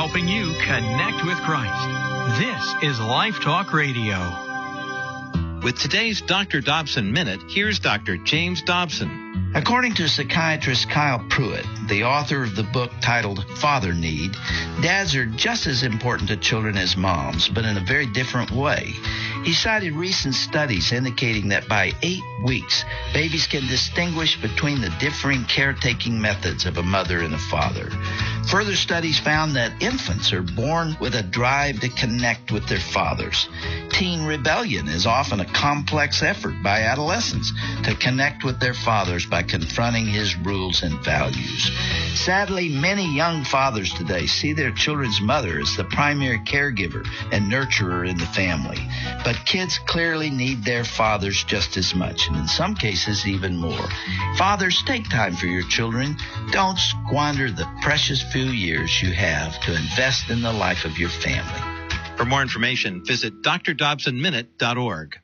helping you connect with Christ. This is Life Talk Radio. With today's Dr. Dobson Minute, here's Dr. James Dobson. According to psychiatrist Kyle Pruitt, the author of the book titled Father Need, dads are just as important to children as moms, but in a very different way. He cited recent studies indicating that by 8 weeks, babies can distinguish between the differing caretaking methods of a mother and a father. Further studies found that infants are born with a drive to connect with their fathers. Teen rebellion is often a complex effort by adolescents to connect with their fathers by confronting his rules and values. Sadly, many young fathers today see their children's mother as the primary caregiver and nurturer in the family. But kids clearly need their fathers just as much, and in some cases even more. Fathers, take time for your children. Don't squander the precious few years you have to invest in the life of your family. For more information, visit drdobsonminute.org.